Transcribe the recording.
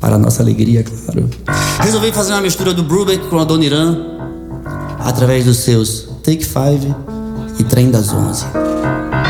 para a nossa alegria, claro. Resolvi fazer uma mistura do Brubeck com a Adoniran através dos seus Take 5 e Trem das 11.